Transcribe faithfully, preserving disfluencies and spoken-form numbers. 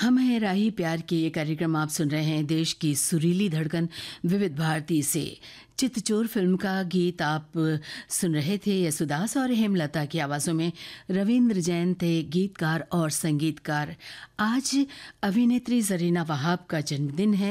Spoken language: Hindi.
हम हैं राही प्यार के ये कार्यक्रम आप सुन रहे हैं देश की सुरीली धड़कन विविध भारती से। चितचोर फिल्म का गीत आप सुन रहे थे यशुदास और हेमलता की आवाज़ों में। रविंद्र जैन थे गीतकार और संगीतकार। आज अभिनेत्री जरीना वहाब का जन्मदिन है।